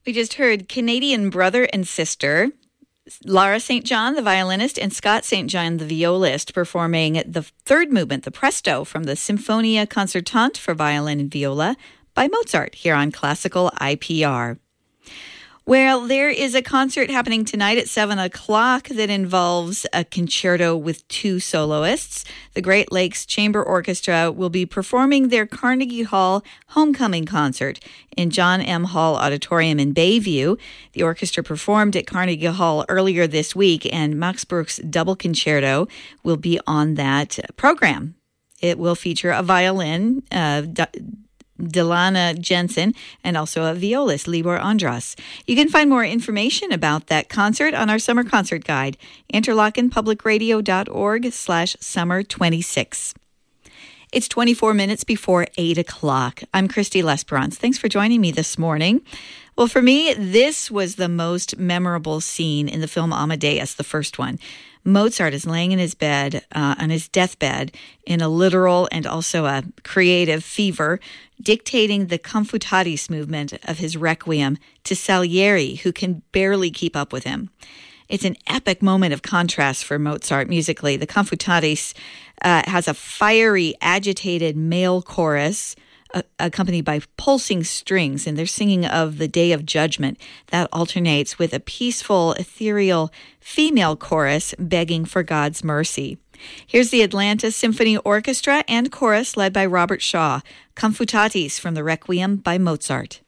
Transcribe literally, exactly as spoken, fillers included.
We just heard Canadian brother and sister, Lara Saint John, the violinist, and Scott Saint John, the violist, performing the third movement, the Presto, from the Sinfonia Concertante for violin and viola by Mozart here on Classical I P R. Well, there is a concert happening tonight at seven o'clock that involves a concerto with two soloists. The Great Lakes Chamber Orchestra will be performing their Carnegie Hall Homecoming Concert in John M. Hall Auditorium in Bayview. The orchestra performed at Carnegie Hall earlier this week, and Max Bruch's Double Concerto will be on that program. It will feature a violin, uh, Delana Jensen, and also a violist, Libor Andras. You can find more information about that concert on our summer concert guide, interlockenpublicradio.org slash summer 26. It's twenty-four minutes before eight o'clock. I'm Christy Lesperance. Thanks for joining me this morning. Well, for me, this was the most memorable scene in the film Amadeus, the first one. Mozart is laying in his bed, uh, on his deathbed, in a literal and also a creative fever, dictating the Confutatis movement of his Requiem to Salieri, who can barely keep up with him. It's an epic moment of contrast for Mozart musically. The Confutatis uh, has a fiery, agitated male chorus uh, accompanied by pulsing strings, and they're singing of the Day of Judgment. That alternates with a peaceful, ethereal female chorus begging for God's mercy. Here's the Atlanta Symphony Orchestra and chorus led by Robert Shaw, Confutatis from the Requiem by Mozart.